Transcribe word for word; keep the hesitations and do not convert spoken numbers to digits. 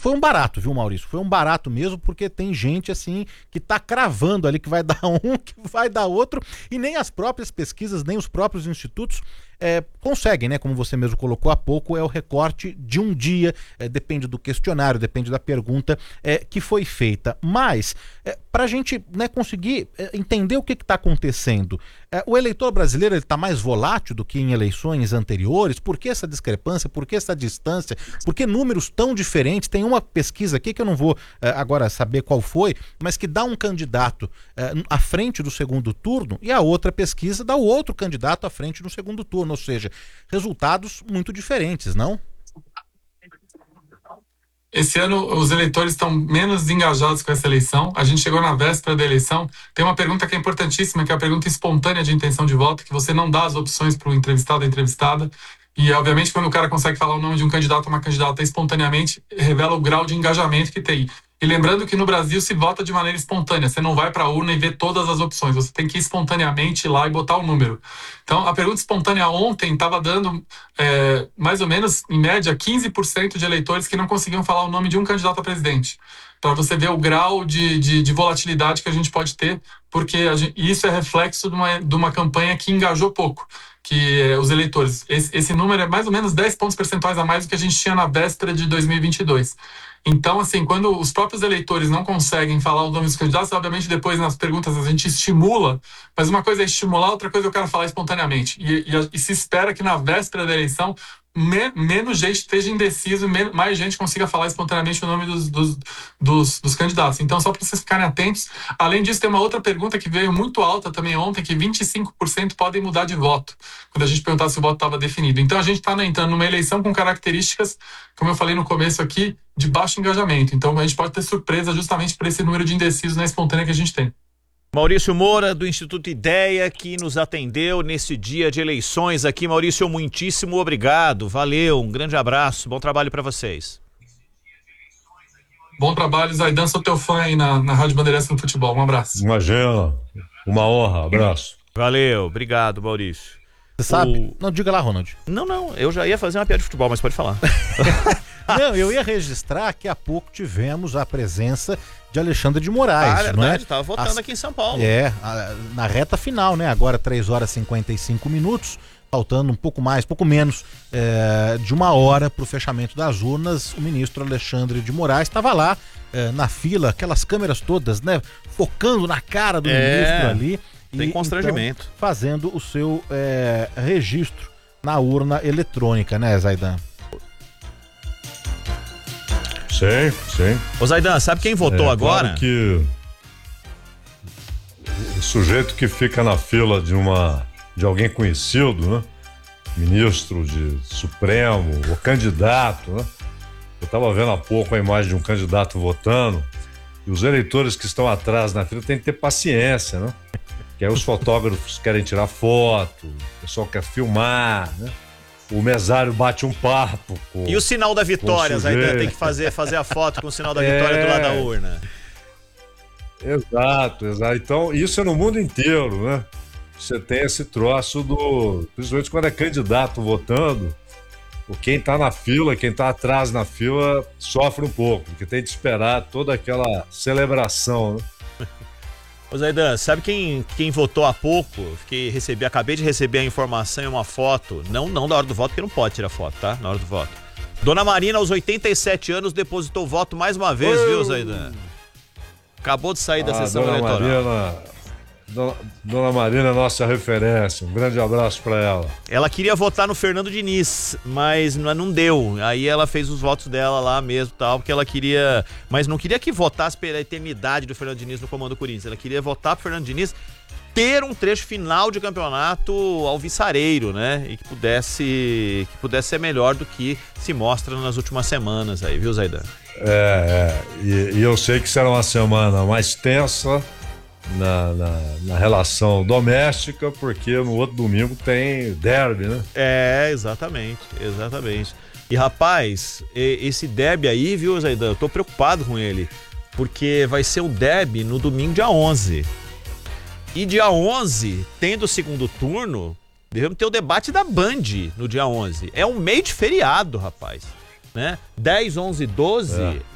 foi um barato, viu, Maurício? Foi um barato mesmo, porque tem gente assim que tá cravando ali que vai dar um, que vai dar outro, e nem as próprias pesquisas, nem os próprios institutos É, conseguem, né? Como você mesmo colocou há pouco, é o recorte de um dia, é, depende do questionário, depende da pergunta é, que foi feita. Mas, é, para a gente, né, conseguir é, entender o que está acontecendo, é, o eleitor brasileiro está mais volátil do que em eleições anteriores? Por que essa discrepância? Por que essa distância? Por que números tão diferentes? Tem uma pesquisa aqui que eu não vou é, agora saber qual foi, mas que dá um candidato é, à frente do segundo turno, e a outra pesquisa dá o outro candidato à frente do segundo turno. Ou seja, resultados muito diferentes, não? Esse ano os eleitores estão menos engajados com essa eleição. A gente chegou na véspera da eleição. Tem uma pergunta que é importantíssima, que é a pergunta espontânea de intenção de voto, que você não dá as opções para o entrevistado ou entrevistada. E, obviamente, quando o cara consegue falar o nome de um candidato ou uma candidata espontaneamente, revela o grau de engajamento que tem. E lembrando que no Brasil se vota de maneira espontânea. Você não vai para a urna e vê todas as opções. Você tem que ir espontaneamente ir lá e botar o número. Então, a pergunta espontânea ontem estava dando, é, mais ou menos, em média, quinze por cento de eleitores que não conseguiam falar o nome de um candidato a presidente. Para você ver o grau de, de, de volatilidade que a gente pode ter, porque a gente, isso é reflexo de uma, de uma campanha que engajou pouco, que é, os eleitores. Esse, esse número é mais ou menos dez pontos percentuais a mais do que a gente tinha na véspera de dois mil e vinte e dois. Então, assim, quando os próprios eleitores não conseguem falar o nome dos candidatos, obviamente depois nas perguntas a gente estimula, mas uma coisa é estimular, outra coisa eu quero falar espontaneamente. E, e, e se espera que na véspera da eleição me, menos gente esteja indeciso, me, mais gente consiga falar espontaneamente o nome dos, dos, dos, dos candidatos. Então, só para vocês ficarem atentos. Além disso, tem uma outra pergunta que veio muito alta também ontem, que vinte e cinco por cento podem mudar de voto, quando a gente perguntar se o voto estava definido. Então, a gente está entrando numa eleição com características, como eu falei no começo aqui, de baixo engajamento. Então, a gente pode ter surpresa justamente por esse número de indecisos na espontânea que a gente tem. Maurício Moura, do Instituto Ideia, que nos atendeu nesse dia de eleições aqui. Maurício, muitíssimo obrigado. Valeu, um grande abraço. Bom trabalho para vocês. Bom trabalho, Zaidan. Sou teu fã aí na, na Rádio Bandeirantes no futebol. Um abraço. Imagina. Uma honra. Abraço. Valeu, obrigado, Maurício. Você sabe? O... Não, diga lá, Ronald. Não, não, eu já ia fazer uma piada de futebol, mas pode falar. Não, eu ia registrar que há pouco tivemos a presença de Alexandre de Moraes. Ah, é verdade, não é? estava votando As... aqui em São Paulo. É, a, na reta final, né? Agora três horas e cinquenta e cinco minutos, faltando um pouco mais, pouco menos é, de uma hora para o fechamento das urnas. O ministro Alexandre de Moraes estava lá é, na fila, aquelas câmeras todas, né? Focando na cara do é, ministro ali. Tem e, constrangimento. Então, fazendo o seu é, registro na urna eletrônica, né, Zaidan? Sim, sim. Ô Zaidan, sabe quem votou é, agora? Claro que o sujeito que fica na fila de uma de alguém conhecido, né? Ministro de Supremo, ou candidato, né? Eu estava vendo há pouco a imagem de um candidato votando, e os eleitores que estão atrás na fila têm que ter paciência, né? Que aí os fotógrafos querem tirar foto, o pessoal quer filmar, né? O mesário bate um papo com, e o sinal da vitória, Zaidan, tem que fazer, fazer a foto com o sinal da vitória é... do lado da urna. Exato, exato. Então, isso é no mundo inteiro, né? Você tem esse troço do... Principalmente quando é candidato votando, quem tá na fila, quem tá atrás na fila, sofre um pouco, porque tem que esperar toda aquela celebração, né? Ô Zaidan, sabe quem, quem votou há pouco? Que recebi, acabei de receber a informação e uma foto. Não, não da hora do voto, porque não pode tirar foto, tá? Na hora do voto. Dona Marina, aos oitenta e sete anos, depositou o voto mais uma vez, uh! viu, Zaidan? Acabou de sair da ah, sessão Dona eleitoral. Marina, Dona, Dona Marina é nossa referência. Um grande abraço pra ela. Ela queria votar no Fernando Diniz, mas não, não deu. Aí ela fez os votos dela lá mesmo, tal, porque ela queria... Mas não queria que votasse pela eternidade do Fernando Diniz no comando do Corinthians. Ela queria votar pro Fernando Diniz ter um trecho final de campeonato alvissareiro, né? E que pudesse, que pudesse ser melhor do que se mostra nas últimas semanas aí, viu, Zaidan? É, é. E, e eu sei que será uma semana mais tensa Na, na, na relação doméstica, porque no outro domingo tem derby, né? É, exatamente, exatamente. E rapaz, esse derby aí, viu, Zaidan, eu tô preocupado com ele, porque vai ser o derby no domingo dia onze. E dia onze, tendo o segundo turno, devemos ter o debate da Band no dia onze. É um meio de feriado, rapaz, né? dez, onze, doze, é.